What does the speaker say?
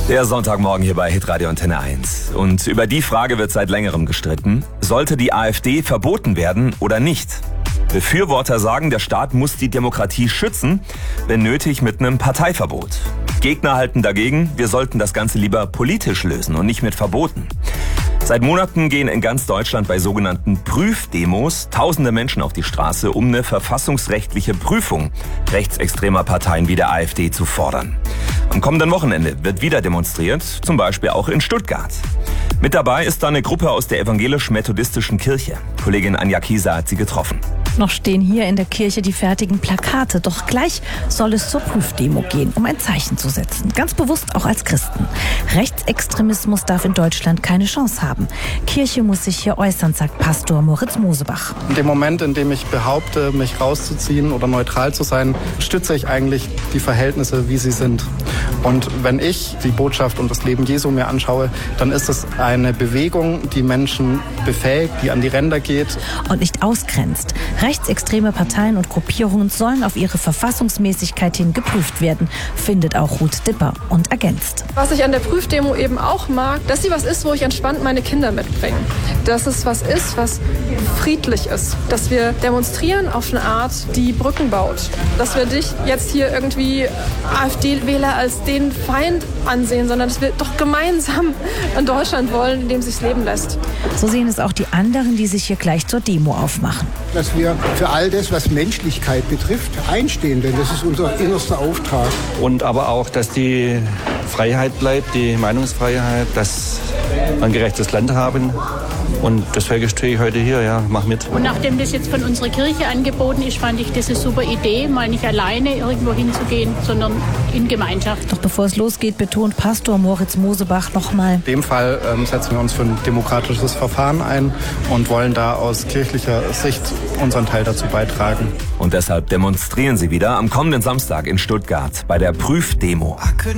Der Sonntagmorgen hier bei Hitradio Antenne 1. Und über die Frage wird seit längerem gestritten. Sollte die AfD verboten werden oder nicht? Befürworter sagen, der Staat muss die Demokratie schützen, wenn nötig mit einem Parteiverbot. Gegner halten dagegen, wir sollten das Ganze lieber politisch lösen und nicht mit Verboten. Seit Monaten gehen in ganz Deutschland bei sogenannten Prüfdemos tausende Menschen auf die Straße, um eine verfassungsrechtliche Prüfung rechtsextremer Parteien wie der AfD zu fordern. Am kommenden Wochenende wird wieder demonstriert, zum Beispiel auch in Stuttgart. Mit dabei ist da eine Gruppe aus der evangelisch-methodistischen Kirche. Kollegin Anja Kieser hat sie getroffen. Noch stehen hier in der Kirche die fertigen Plakate. Doch gleich soll es zur Prüfdemo gehen, um ein Zeichen zu setzen. Ganz bewusst auch als Christen. Rechtsextremismus darf in Deutschland keine Chance haben. Kirche muss sich hier äußern, sagt Pastor Moritz Mosebach. In dem Moment, in dem ich behaupte, mich rauszuziehen oder neutral zu sein, stütze ich eigentlich die Verhältnisse, wie sie sind. Und wenn ich die Botschaft und das Leben Jesu mir anschaue, dann ist es eine Bewegung, die Menschen befähigt, die an die Ränder geht. Und nicht ausgrenzt. Rechtsextreme Parteien und Gruppierungen sollen auf ihre Verfassungsmäßigkeit hin geprüft werden, findet auch Ruth Dipper und ergänzt. Was ich an der Prüfdemo eben auch mag, dass sie was ist, wo ich entspannt meine Kinder mitbringe. Dass es was ist, was friedlich ist. Dass wir demonstrieren auf eine Art, die Brücken baut. Dass wir dich jetzt hier irgendwie AfD-Wähler als den Feind ansehen, sondern dass wir doch gemeinsam in Deutschland wollen, in dem es sich leben lässt. So sehen es auch die anderen, die sich hier gleich zur Demo aufmachen. Dass wir für all das, was Menschlichkeit betrifft, einstehen, denn das ist unser innerster Auftrag. Und aber auch, dass die Freiheit bleibt, die Meinungsfreiheit, dass wir ein gerechtes Land haben. Und deswegen stehe ich heute hier, ja, mach mit. Und nachdem das jetzt von unserer Kirche angeboten ist, fand ich das eine super Idee, mal nicht alleine irgendwo hinzugehen, sondern in Gemeinschaft. Doch bevor es losgeht, betont Pastor Moritz Mosebach nochmal: In dem Fall setzen wir uns für ein demokratisches Verfahren ein und wollen da aus kirchlicher Sicht unseren Teil dazu beitragen. Und deshalb demonstrieren sie wieder am kommenden Samstag in Stuttgart bei der Prüfdemo.